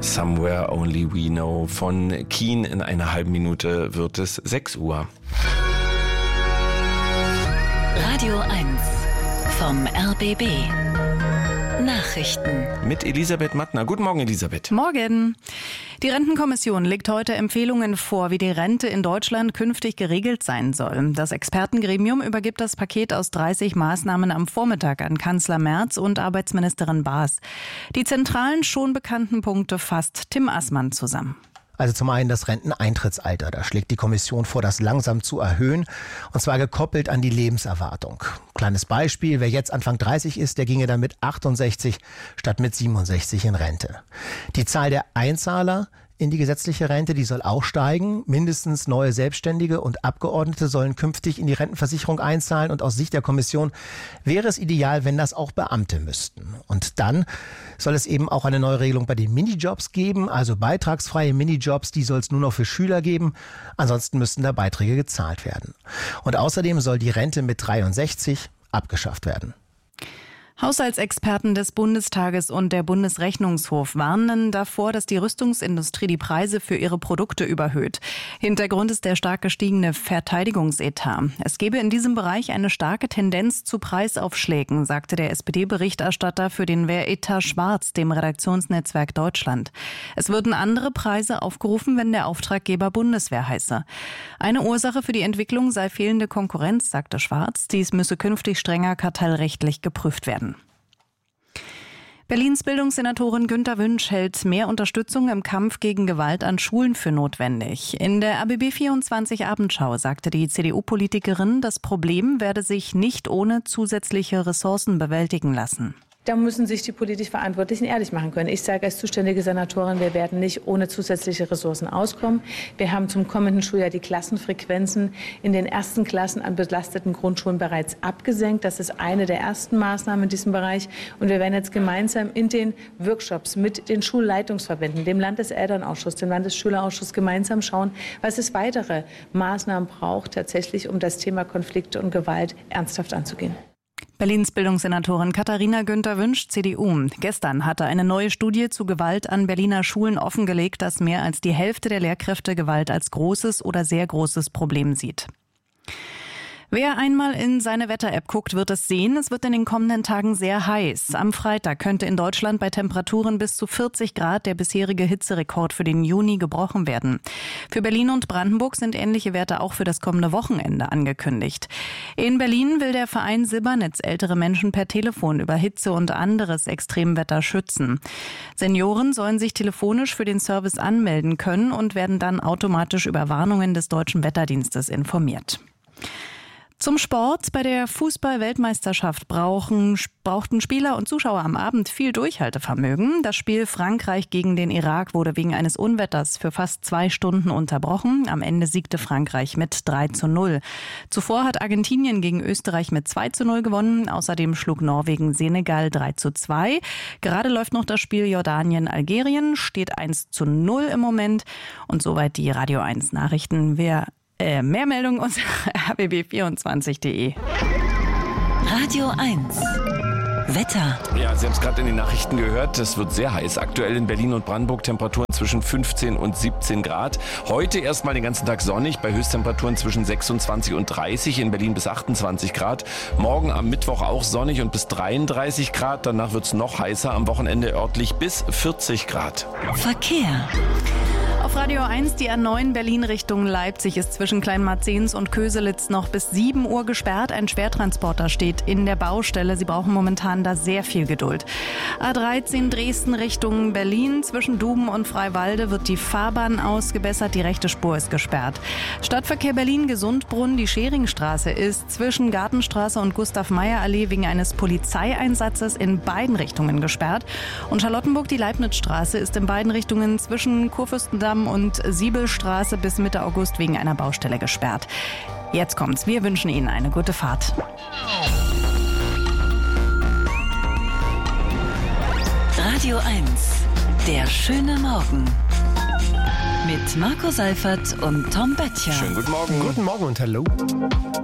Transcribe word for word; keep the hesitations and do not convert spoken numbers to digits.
Somewhere Only We Know von Keen. In einer halben Minute wird es sechs Uhr. Radio eins vom R B B. Nachrichten. Mit Elisabeth Mattner. Guten Morgen, Elisabeth. Morgen. Die Rentenkommission legt heute Empfehlungen vor, wie die Rente in Deutschland künftig geregelt sein soll. Das Expertengremium übergibt das Paket aus dreißig Maßnahmen am Vormittag an Kanzler Merz und Arbeitsministerin Baas. Die zentralen, schon bekannten Punkte fasst Tim Assmann zusammen. Also zum einen das Renteneintrittsalter. Da schlägt die Kommission vor, das langsam zu erhöhen, und zwar gekoppelt an die Lebenserwartung. Kleines Beispiel, wer jetzt Anfang dreißig ist, der ginge dann mit achtundsechzig statt mit siebenundsechzig in Rente. Die Zahl der Einzahler in die gesetzliche Rente, die soll auch steigen. Mindestens neue Selbstständige und Abgeordnete sollen künftig in die Rentenversicherung einzahlen. Und aus Sicht der Kommission wäre es ideal, wenn das auch Beamte müssten. Und dann soll es eben auch eine neue Regelung bei den Minijobs geben, also beitragsfreie Minijobs, die soll es nur noch für Schüler geben. Ansonsten müssten da Beiträge gezahlt werden. Und außerdem soll die Rente mit dreiundsechzig abgeschafft werden. Haushaltsexperten des Bundestages und der Bundesrechnungshof warnen davor, dass die Rüstungsindustrie die Preise für ihre Produkte überhöht. Hintergrund ist der stark gestiegene Verteidigungsetat. Es gebe in diesem Bereich eine starke Tendenz zu Preisaufschlägen, sagte der S P D-Berichterstatter für den Wehretat Schwarz, dem Redaktionsnetzwerk Deutschland. Es würden andere Preise aufgerufen, wenn der Auftraggeber Bundeswehr heiße. Eine Ursache für die Entwicklung sei fehlende Konkurrenz, sagte Schwarz. Dies müsse künftig strenger kartellrechtlich geprüft werden. Berlins Bildungssenatorin Günter Wünsch hält mehr Unterstützung im Kampf gegen Gewalt an Schulen für notwendig. In der R B B vierundzwanzig Abendschau sagte die C D U-Politikerin, das Problem werde sich nicht ohne zusätzliche Ressourcen bewältigen lassen. Da müssen sich die politisch Verantwortlichen ehrlich machen können. Ich sage als zuständige Senatorin, wir werden nicht ohne zusätzliche Ressourcen auskommen. Wir haben zum kommenden Schuljahr die Klassenfrequenzen in den ersten Klassen an belasteten Grundschulen bereits abgesenkt. Das ist eine der ersten Maßnahmen in diesem Bereich. Und wir werden jetzt gemeinsam in den Workshops mit den Schulleitungsverbänden, dem Landeselternausschuss, dem Landesschülerausschuss gemeinsam schauen, was es weitere Maßnahmen braucht, tatsächlich, um das Thema Konflikte und Gewalt ernsthaft anzugehen. Berlins Bildungssenatorin Katharina Günter Wünsch, C D U. Gestern hatte eine neue Studie zu Gewalt an Berliner Schulen offengelegt, dass mehr als die Hälfte der Lehrkräfte Gewalt als großes oder sehr großes Problem sieht. Wer einmal in seine Wetter-App guckt, wird es sehen, es wird in den kommenden Tagen sehr heiß. Am Freitag könnte in Deutschland bei Temperaturen bis zu vierzig Grad der bisherige Hitzerekord für den Juni gebrochen werden. Für Berlin und Brandenburg sind ähnliche Werte auch für das kommende Wochenende angekündigt. In Berlin will der Verein Silbernetz ältere Menschen per Telefon über Hitze und anderes Extremwetter schützen. Senioren sollen sich telefonisch für den Service anmelden können und werden dann automatisch über Warnungen des Deutschen Wetterdienstes informiert. Zum Sport. Bei der Fußball-Weltmeisterschaft brauchen, brauchten Spieler und Zuschauer am Abend viel Durchhaltevermögen. Das Spiel Frankreich gegen den Irak wurde wegen eines Unwetters für fast zwei Stunden unterbrochen. Am Ende siegte Frankreich mit drei zu null. Zuvor hat Argentinien gegen Österreich mit zwei zu null gewonnen. Außerdem schlug Norwegen Senegal drei zu zwei. Gerade läuft noch das Spiel Jordanien-Algerien. Steht eins zu null im Moment. Und soweit die Radio eins Nachrichten. Wer Äh, mehr Meldungen unter r b b vierundzwanzig punkt de. Radio eins. Wetter. Ja, Sie haben es gerade in den Nachrichten gehört, es wird sehr heiß. Aktuell in Berlin und Brandenburg Temperaturen zwischen fünfzehn und siebzehn Grad. Heute erstmal den ganzen Tag sonnig, bei Höchsttemperaturen zwischen sechsundzwanzig und dreißig, in Berlin bis achtundzwanzig Grad. Morgen am Mittwoch auch sonnig und bis dreiunddreißig Grad. Danach wird es noch heißer, am Wochenende örtlich bis vierzig Grad. Verkehr. Auf Radio eins, die A neun Berlin Richtung Leipzig ist zwischen Kleinmarzens und Köselitz noch bis sieben Uhr gesperrt. Ein Schwertransporter steht in der Baustelle. Sie brauchen momentan da sehr viel Geduld. A dreizehn Dresden Richtung Berlin. Zwischen Duben und Freiwalde wird die Fahrbahn ausgebessert. Die rechte Spur ist gesperrt. Stadtverkehr Berlin-Gesundbrunn. Die Scheringstraße ist zwischen Gartenstraße und Gustav-Meyer-Allee wegen eines Polizeieinsatzes in beiden Richtungen gesperrt. Und Charlottenburg, die Leibnizstraße, ist in beiden Richtungen zwischen Kurfürstendamm und Siebelstraße bis Mitte August wegen einer Baustelle gesperrt. Jetzt kommt's. Wir wünschen Ihnen eine gute Fahrt. Radio eins. Der schöne Morgen. Mit Marco Seifert und Tom Böttcher. Schönen guten Morgen. Guten Morgen und hallo.